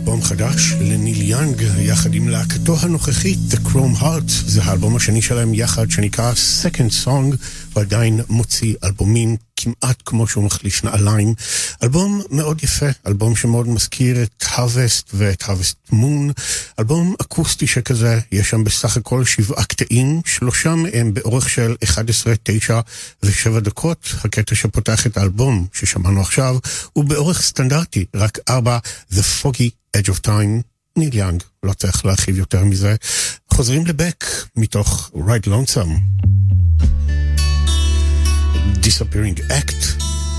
אלבום חדש לניל יאנג יחד עם להקתו הנוכחית The Chrome Heart. זה האלבום השני שלהם יחד שנקרא Second Song, ועדיין מוציא אלבומים כמעט כמו שהוא מחליף נעליים. אלבום מאוד יפה, אלבום שמאוד מזכיר את Harvest ואת Harvest Moon, אלבום אקוסטי שכזה. יש שם בסך הכל 7 קטעים, 3 מהם באורך של 11, 9 ו7 דקות. הקטע שפותח את האלבום ששמענו עכשיו הוא באורך סטנדרטי, רק 4, The Foggy Edge of Time. ניל יאנג, לא צריך להרחיב יותר מזה. חוזרים לבק מתוך Ride Lonesome. Disappearing Act.